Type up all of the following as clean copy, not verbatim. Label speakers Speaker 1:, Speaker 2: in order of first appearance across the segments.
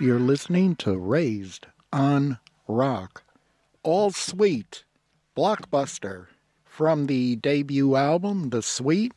Speaker 1: You're listening to Raised on Rock. All Sweet, Blockbuster, from the debut album, The Sweet,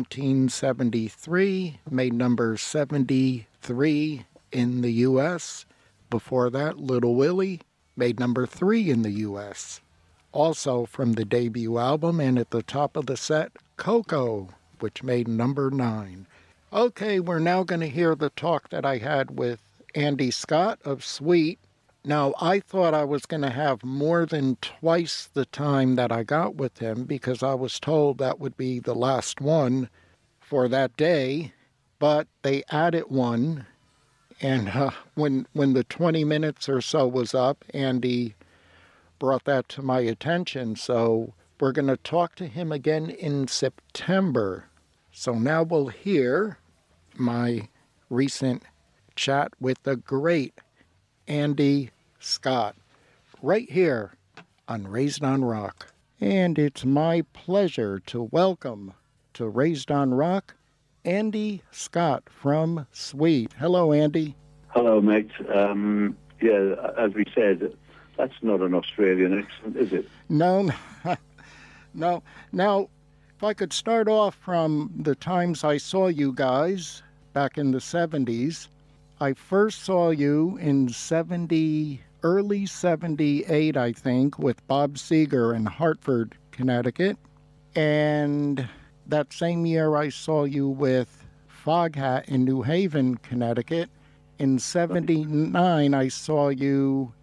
Speaker 1: 1973, made number 73 in the U.S. Before that, Little Willie made number 3 in the U.S. Also from the debut album, and at the top of the set, Coco, which made number 9. Okay, we're now going to hear the talk that I had with Andy Scott of Sweet. Now, I thought I was going to have more than twice the time that I got with him because I was told that would be the last one for that day, but they added one, and when the 20 minutes or so was up, Andy brought that to my attention, so we're going to talk to him again in September. So now we'll hear my recent chat with the great Andy Scott right here on Raised on Rock. And it's my pleasure to welcome to Raised on Rock Andy Scott from Sweet. Hello, Andy.
Speaker 2: Hello, mate. Yeah, as we said, that's not an Australian accent, is it?
Speaker 1: No, no. Now, if I could start off from the times I saw you guys back in the 70s, I first saw you in early 78, I think, with Bob Seger in Hartford, Connecticut. And that same year I saw you with Foghat in New Haven, Connecticut. In 79, I saw you